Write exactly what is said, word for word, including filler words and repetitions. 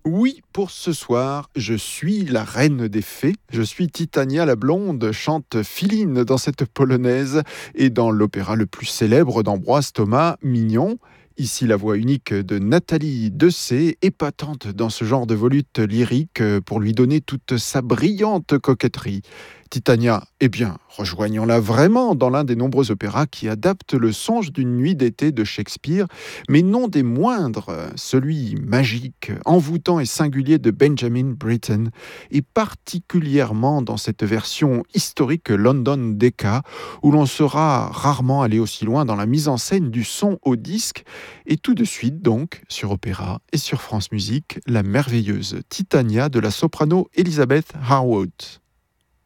Oui, pour ce soir, je suis la reine des fées. Je suis Titania la blonde, chante Philine dans cette polonaise et dans l'opéra le plus célèbre d'Ambroise Thomas, Mignon. Ici, la voix unique de Nathalie Dessay, épatante dans ce genre de volute lyrique euh, pour lui donner toute sa brillante coquetterie. Titania, eh bien, rejoignons-la vraiment dans l'un des nombreux opéras qui adaptent le songe d'une nuit d'été de Shakespeare, mais non des moindres, celui magique, envoûtant et singulier de Benjamin Britten, et particulièrement dans cette version historique London Decca, où l'on sera rarement allé aussi loin dans la mise en scène du son au disque, et tout de suite donc, sur Opéra et sur France Musique, la merveilleuse Titania de la soprano Elizabeth Harwood.